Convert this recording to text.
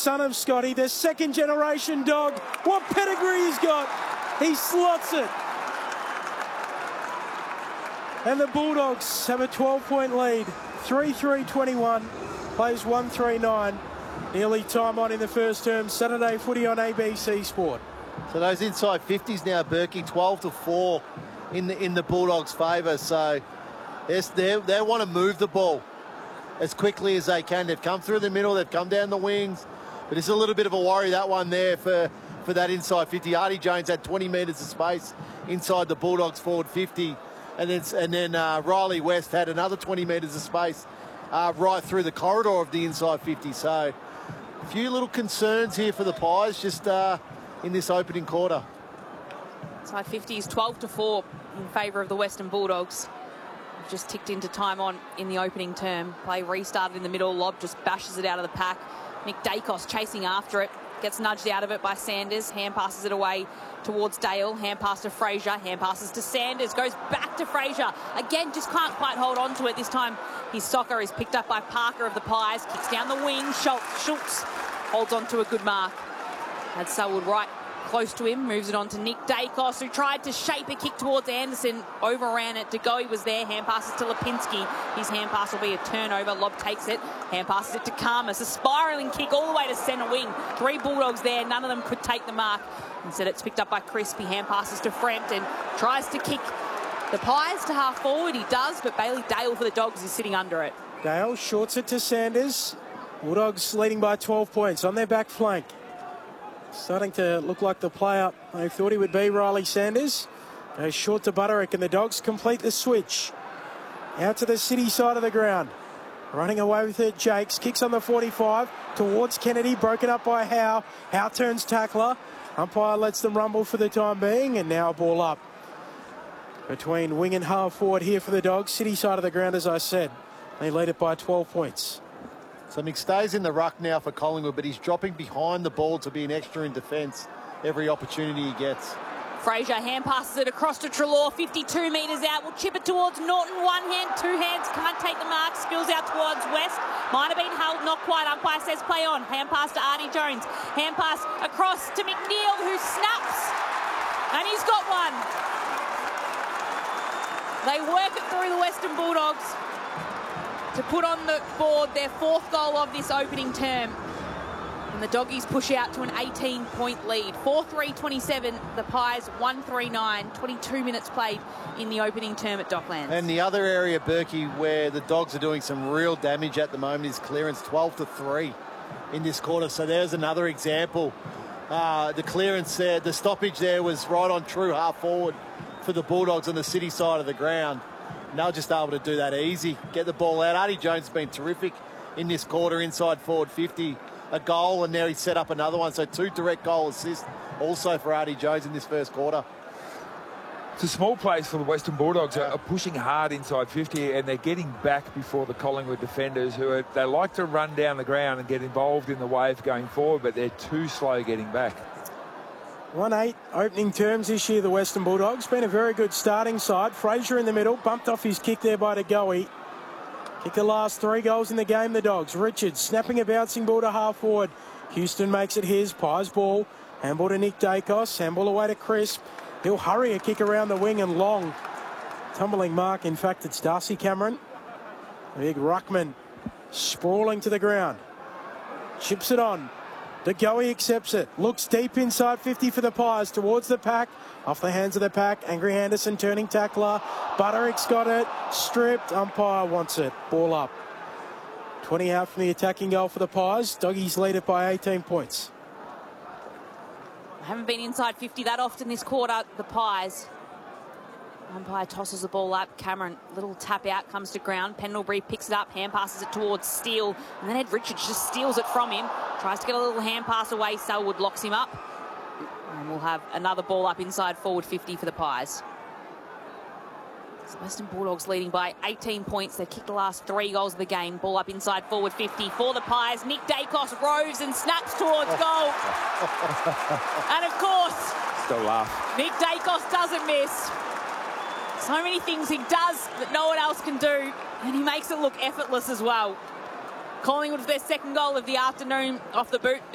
son of Scotty, the second generation dog. What pedigree he's got. He slots it. And the Bulldogs have a 12-point lead. 3-3-21. Plays 1-3-9. Nearly time on in the first term. Saturday footy on ABC Sport. So those inside 50s now, Berkey, 12-4 in the Bulldogs' favour. So they want to move the ball as quickly as they can. They've come through the middle, they've come down the wings, but it's a little bit of a worry, that one there for that inside 50. Artie Jones had 20 metres of space inside the Bulldogs forward 50, and then Riley West had another 20 metres of space right through the corridor of the inside 50. So a few little concerns here for the Pies just in this opening quarter. Inside 50 is 12-4 in favour of the Western Bulldogs. Just ticked into time on in the opening term. Play restarted in the middle. Lobb just bashes it out of the pack. Nick Dacos chasing after it. Gets nudged out of it by Sanders. Hand passes it away towards Dale. Hand pass to Fraser. Hand passes to Sanders. Goes back to Fraser. Again, just can't quite hold on to it. This time his soccer is picked up by Parker of the Pies. Kicks down the wing. Schultz holds on to a good mark. Had Selwood right close to him, moves it on to Nick Dacos, who tried to shape a kick towards Anderson, overran it. DeGoey was there, hand passes to Lipinski. His hand pass will be a turnover. Lobb takes it, hand passes it to Karmas. A spiralling kick all the way to centre wing. 3 Bulldogs there, none of them could take the mark. Instead it's picked up by Crispy, hand passes to Frampton, tries to kick the Pies to half forward. He does, but Bailey Dale for the Dogs is sitting under it. Dale shorts it to Sanders. Bulldogs leading by 12 points on their back flank. Starting to look like the player they thought he would be, Riley Sanders. Goes short to Butterick, and the Dogs complete the switch. Out to the City side of the ground. Running away with it, Jakes. Kicks on the 45 towards Kennedy, broken up by Howe. Howe turns tackler. Umpire lets them rumble for the time being, and now a ball up. Between wing and half forward here for the Dogs. City side of the ground, as I said. They lead it by 12 points. So McStay's in the ruck now for Collingwood, but he's dropping behind the ball to be an extra in defence every opportunity he gets. Fraser hand passes it across to Treloar, 52 metres out, will chip it towards Norton, one hand, 2 hands, can't take the mark, spills out towards West, might have been held, not quite, umpire says play on, hand pass to Artie Jones, hand pass across to McNeil, who snaps, and he's got one. They work it through the Western Bulldogs to put on the board their 4th goal of this opening term. And the Doggies push out to an 18-point lead. 4-3-27, the Pies 1-3-9, 22 minutes played in the opening term at Docklands. And the other area, Berkey, where the Dogs are doing some real damage at the moment is clearance, 12-3 in this quarter. So there's another example. The clearance there, the stoppage there was right on true half forward for the Bulldogs on the City side of the ground. And they're just able to do that easy, get the ball out. Artie Jones has been terrific in this quarter, inside forward 50. A goal, and now he's set up another one. So 2 direct goal assists also for Artie Jones in this first quarter. It's a small place for the Western Bulldogs. Are pushing hard inside 50, and they're getting back before the Collingwood defenders, they like to run down the ground and get involved in the wave going forward, but they're too slow getting back. 1-8 opening terms this year, the Western Bulldogs. Been a very good starting side. Fraser in the middle, bumped off his kick there by DeGoey. Kicked the last 3 goals in the game, the Dogs. Richards snapping a bouncing ball to half forward. Houston makes it his. Pies ball. Handball to Nick Dacos. Handball away to Crisp. He'll hurry a kick around the wing and long. Tumbling mark. In fact, it's Darcy Cameron. Big ruckman sprawling to the ground. Chips it on. DeGoey accepts it. Looks deep inside 50 for the Pies towards the pack. Off the hands of the pack. Angry Anderson turning tackler. Butterick's got it. Stripped. Umpire wants it. Ball up. 20 out from the attacking goal for the Pies. Doggies lead it by 18 points. Haven't been inside 50 that often this quarter, the Pies. Umpire tosses the ball up. Cameron, little tap out, comes to ground. Pendlebury picks it up, hand passes it towards Steele. And then Ed Richards just steals it from him. Tries to get a little hand pass away. Selwood locks him up. And we'll have another ball up inside forward 50 for the Pies. So Western Bulldogs leading by 18 points. They've kicked the last 3 goals of the game. Ball up inside forward 50 for the Pies. Nick Dacos roves and snaps towards goal. And of course, still laugh. Nick Dacos doesn't miss. So many things he does that no one else can do, and he makes it look effortless as well. Collingwood with their 2nd goal of the afternoon off the boot.